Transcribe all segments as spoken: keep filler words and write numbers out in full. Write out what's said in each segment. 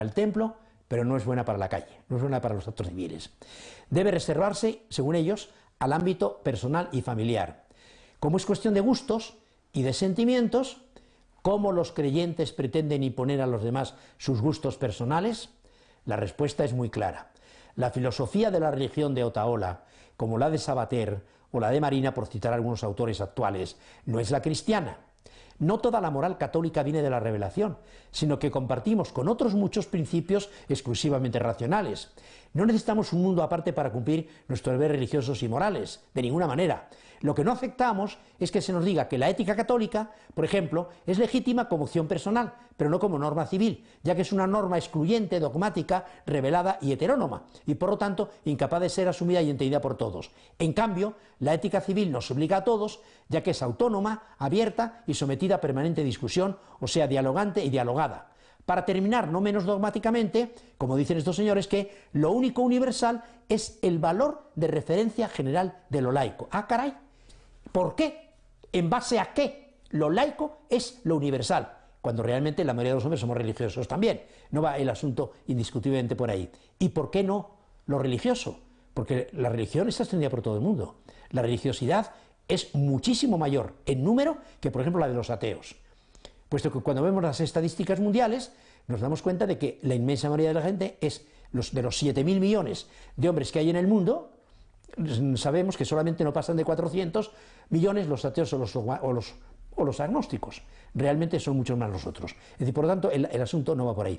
el templo, pero no es buena para la calle, no es buena para los actos civiles. Debe reservarse, según ellos, al ámbito personal y familiar. Como es cuestión de gustos y de sentimientos, ¿cómo los creyentes pretenden imponer a los demás sus gustos personales? La respuesta es muy clara. La filosofía de la religión de Otaola, como la de Sabater o la de Marina, por citar algunos autores actuales, no es la cristiana. No toda la moral católica viene de la revelación, sino que compartimos con otros muchos principios exclusivamente racionales. No necesitamos un mundo aparte para cumplir nuestros deberes religiosos y morales, de ninguna manera. Lo que no aceptamos es que se nos diga que la ética católica, por ejemplo, es legítima como opción personal, pero no como norma civil, ya que es una norma excluyente, dogmática, revelada y heterónoma, y por lo tanto incapaz de ser asumida y entendida por todos. En cambio, la ética civil nos obliga a todos, ya que es autónoma, abierta y sometida a permanente discusión, o sea, dialogante y dialogada. Para terminar, no menos dogmáticamente, como dicen estos señores, que lo único universal es el valor de referencia general de lo laico. Ah, caray, ¿por qué? ¿En base a qué? Lo laico es lo universal, cuando realmente la mayoría de los hombres somos religiosos también. No va el asunto indiscutiblemente por ahí. ¿Y por qué no lo religioso? Porque la religión está extendida por todo el mundo. La religiosidad es muchísimo mayor en número que, por ejemplo, la de los ateos. Puesto que cuando vemos las estadísticas mundiales nos damos cuenta de que la inmensa mayoría de la gente es, los, de los siete mil millones de hombres que hay en el mundo, sabemos que solamente no pasan de cuatrocientos millones los ateos o los, o los, o los agnósticos. Realmente son muchos más los otros. Es decir, por lo tanto, el, el asunto no va por ahí.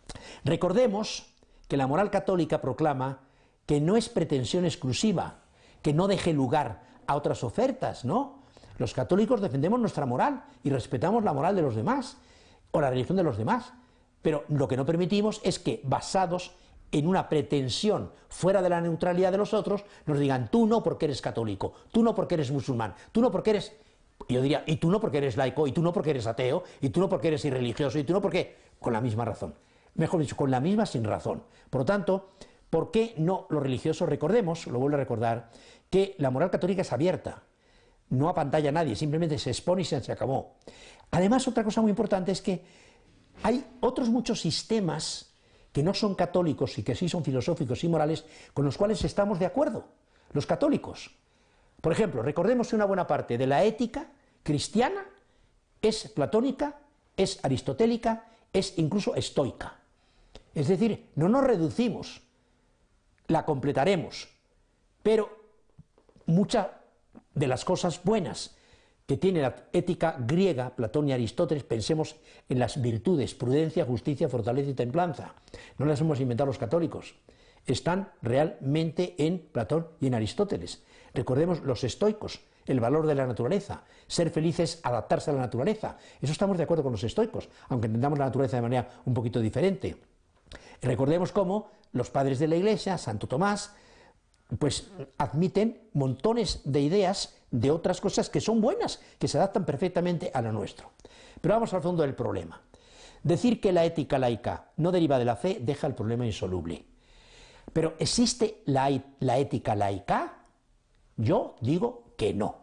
Recordemos que la moral católica proclama que no es pretensión exclusiva, que no deje lugar a otras ofertas, ¿no? Los católicos defendemos nuestra moral y respetamos la moral de los demás, o la religión de los demás, pero lo que no permitimos es que, basados en una pretensión fuera de la neutralidad de los otros, nos digan, tú no porque eres católico, tú no porque eres musulmán, tú no porque eres... Yo diría, y tú no porque eres laico, y tú no porque eres ateo, y tú no porque eres irreligioso, y tú no porque... Con la misma razón. Mejor dicho, con la misma sin razón. Por lo tanto, ¿por qué no lo religioso? Recordemos, lo vuelvo a recordar, que la moral católica es abierta. No apantalla a nadie, simplemente se expone y se acabó. Además, otra cosa muy importante es que hay otros muchos sistemas que no son católicos y que sí son filosóficos y morales, con los cuales estamos de acuerdo, los católicos. Por ejemplo, recordemos que una buena parte de la ética cristiana es platónica, es aristotélica, es incluso estoica. Es decir, no nos reducimos, la completaremos, pero mucha de las cosas buenas que tiene la ética griega, Platón y Aristóteles, pensemos en las virtudes, prudencia, justicia, fortaleza y templanza. No las hemos inventado los católicos, están realmente en Platón y en Aristóteles. Recordemos los estoicos, el valor de la naturaleza, ser felices, adaptarse a la naturaleza. Eso estamos de acuerdo con los estoicos, aunque entendamos la naturaleza de manera un poquito diferente. Recordemos cómo los padres de la Iglesia, Santo Tomás, pues admiten montones de ideas de otras cosas que son buenas, que se adaptan perfectamente a lo nuestro. Pero vamos al fondo del problema. Decir que la ética laica no deriva de la fe deja el problema insoluble. Pero ¿existe la, la ética laica? Yo digo que no.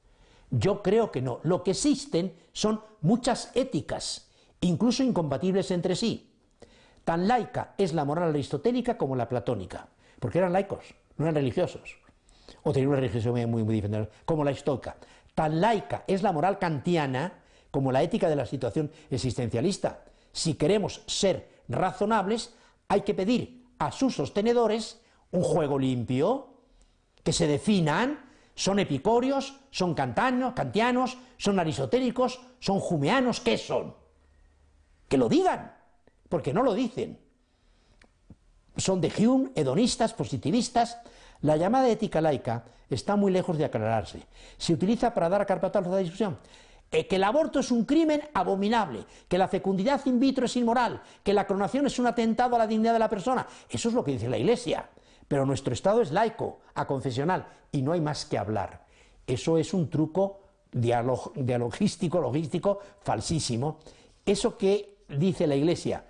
Yo creo que no. Lo que existen son muchas éticas, incluso incompatibles entre sí. Tan laica es la moral aristotélica como la platónica, porque eran laicos, no eran religiosos, o tenían una religión muy, muy, muy diferente, como la estoica. Tan laica es la moral kantiana como la ética de la situación existencialista. Si queremos ser razonables, hay que pedir a sus sostenedores un juego limpio, que se definan, son epicúreos, son kantianos, kantianos, son aristotélicos, son humeanos, ¿qué son? Que lo digan, porque no lo dicen. Son de Hume, hedonistas, positivistas. La llamada ética laica está muy lejos de aclararse. Se utiliza para dar a carpetazo a la discusión. Eh, que el aborto es un crimen abominable, que la fecundidad in vitro es inmoral, que la clonación es un atentado a la dignidad de la persona. Eso es lo que dice la Iglesia. Pero nuestro Estado es laico, aconfesional, y no hay más que hablar. Eso es un truco dialog dialogístico, logístico, falsísimo. Eso que dice la Iglesia,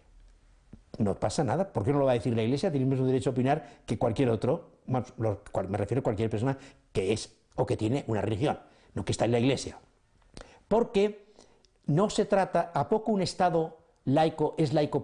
no pasa nada. ¿Por qué no lo va a decir la Iglesia? Tiene el mismo derecho a opinar que cualquier otro, me refiero a cualquier persona que es o que tiene una religión, no que está en la Iglesia. Porque no se trata, ¿a poco un Estado laico es laico